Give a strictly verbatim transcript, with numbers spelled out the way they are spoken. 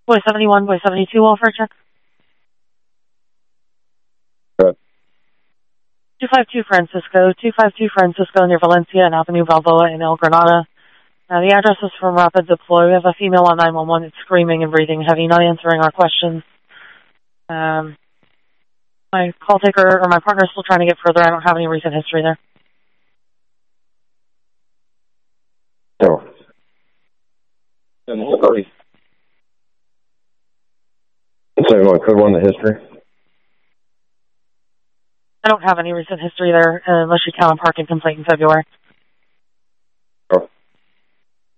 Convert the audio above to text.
Boy seventy-one, Boy seventy-two, all for a check. Good. two five two Francisco, two five two Francisco near Valencia and Avenue Balboa in El Granada. Uh, the address is from Rapid Deploy. We have a female on nine one one. It's screaming and breathing heavy, not answering our questions. Um, my call taker, or my partner, is still trying to get further. I don't have any recent history there. No. So you want code one the history? I don't have any recent history there, uh, unless you count a parking complaint in February.